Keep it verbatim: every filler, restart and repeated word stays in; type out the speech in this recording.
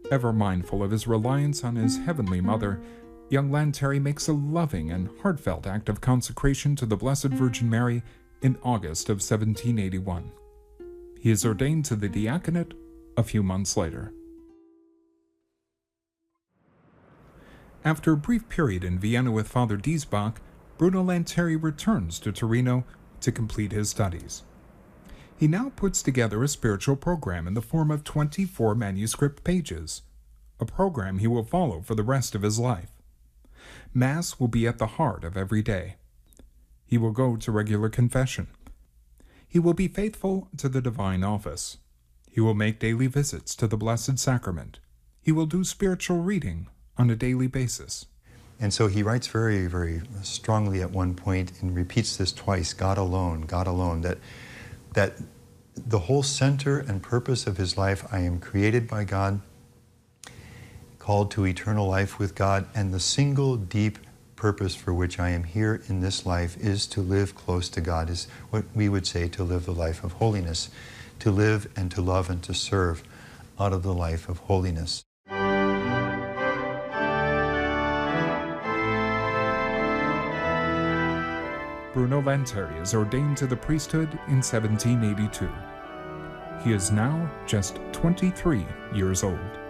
Ever mindful of his reliance on his heavenly mother, young Lanteri makes a loving and heartfelt act of consecration to the Blessed Virgin Mary in August of seventeen eighty-one. He is ordained to the diaconate a few months later. After a brief period in Vienna with Father Diesbach, Bruno Lanteri returns to Torino to complete his studies. He now puts together a spiritual program in the form of twenty-four manuscript pages, a program he will follow for the rest of his life. Mass will be at the heart of every day. He will go to regular confession. He will be faithful to the divine office. He will make daily visits to the Blessed Sacrament. He will do spiritual reading on a daily basis. And so he writes very, very strongly at one point and repeats this twice, God alone, God alone, that that the whole center and purpose of his life, I am created by God, called to eternal life with God, and the single deep purpose for which I am here in this life is to live close to God, is what we would say to live the life of holiness, to live and to love and to serve out of the life of holiness. Bruno Lanteri is ordained to the priesthood in seventeen eighty-two. He is now just twenty-three years old.